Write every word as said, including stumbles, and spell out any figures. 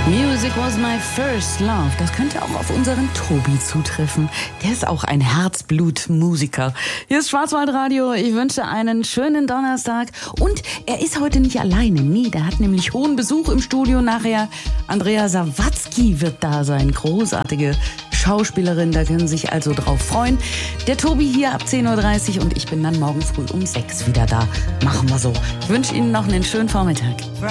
Music was my first love. Das könnte auch auf unseren Tobi zutreffen. Der ist auch ein Herzblutmusiker. Hier ist Schwarzwaldradio. Ich wünsche einen schönen Donnerstag. Und er ist heute nicht alleine. Nee, der hat nämlich hohen Besuch im Studio nachher. Andrea Sawatzki wird da sein. Großartige Schauspielerin. Da können Sie sich also drauf freuen. Der Tobi hier ab zehn Uhr dreißig und ich bin dann morgen früh um sechs wieder da. Machen wir so. Ich wünsche Ihnen noch einen schönen Vormittag.